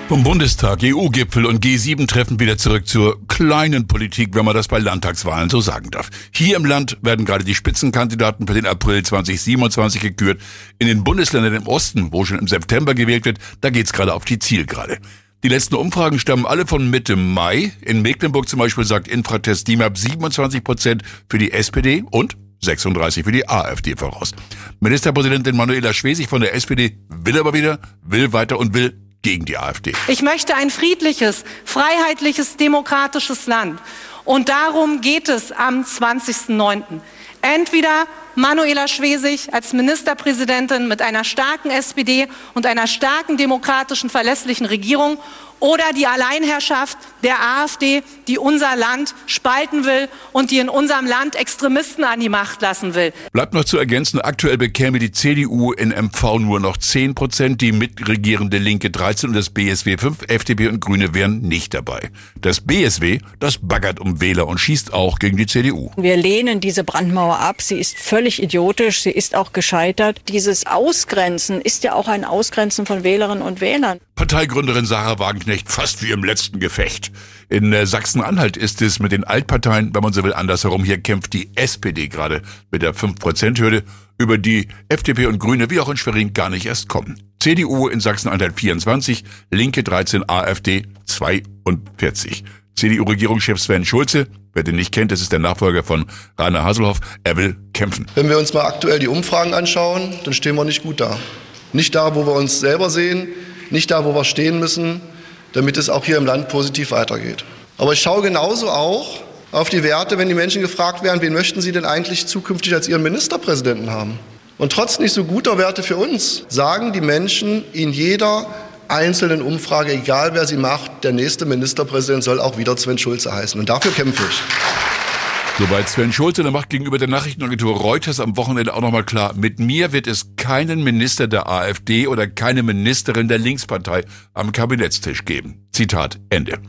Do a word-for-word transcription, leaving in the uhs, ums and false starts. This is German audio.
Vom Bundestag, E U-Gipfel und G sieben Treffen wieder zurück zur kleinen Politik, wenn man das bei Landtagswahlen so sagen darf. Hier im Land werden gerade die Spitzenkandidaten für den April zweitausendsiebenundzwanzig gekürt. In den Bundesländern im Osten, wo schon im September gewählt wird, da geht's gerade auf die Zielgerade. Die letzten Umfragen stammen alle von Mitte Mai. In Mecklenburg zum Beispiel sagt Infratest D I M A P siebenundzwanzig Prozent für die S P D und sechsunddreißig für die AfD voraus. Ministerpräsidentin Manuela Schwesig von der S P D will aber wieder, will weiter und will gegen die AfD. Ich möchte ein friedliches, freiheitliches, demokratisches Land. Und darum geht es am zwanzigsten neunten Entweder Manuela Schwesig als Ministerpräsidentin mit einer starken S P D und einer starken, demokratischen, verlässlichen Regierung oder die Alleinherrschaft der AfD, die unser Land spalten will und die in unserem Land Extremisten an die Macht lassen will. Bleibt noch zu ergänzen, aktuell bekäme die C D U in M V nur noch zehn Prozent, die mitregierende Linke dreizehn und das B S W fünf, F D P und Grüne wären nicht dabei. Das B S W, das baggert um Wähler und schießt auch gegen die C D U. Wir lehnen diese Brandmauer ab. Sie ist völlig idiotisch. Sie ist auch gescheitert. Dieses Ausgrenzen ist ja auch ein Ausgrenzen von Wählerinnen und Wählern. Parteigründerin Sarah Wagenknecht fast wie im letzten Gefecht. In äh, Sachsen-Anhalt ist es mit den Altparteien, wenn man so will, andersherum. Hier kämpft die S P D gerade mit der fünf Prozent Hürde, über die F D P und Grüne wie auch in Schwerin gar nicht erst kommen. C D U in Sachsen-Anhalt vierundzwanzig, Linke dreizehn, AfD zweiundvierzig. C D U-Regierungschef Sven Schulze, wer den nicht kennt, das ist der Nachfolger von Rainer Haselhoff, er will kämpfen. Wenn wir uns mal aktuell die Umfragen anschauen, dann stehen wir nicht gut da. Nicht da, wo wir uns selber sehen, nicht da, wo wir stehen müssen, damit es auch hier im Land positiv weitergeht. Aber ich schaue genauso auch auf die Werte, wenn die Menschen gefragt werden, wen möchten sie denn eigentlich zukünftig als ihren Ministerpräsidenten haben? Und trotz nicht so guter Werte für uns, sagen die Menschen in jeder einzelnen Umfrage, egal wer sie macht, der nächste Ministerpräsident soll auch wieder Sven Schulze heißen. Und dafür kämpfe ich. Soweit Sven Schulze, der macht gegenüber der Nachrichtenagentur Reuters am Wochenende auch nochmal klar, mit mir wird es keinen Minister der AfD oder keine Ministerin der Linkspartei am Kabinettstisch geben. Zitat Ende.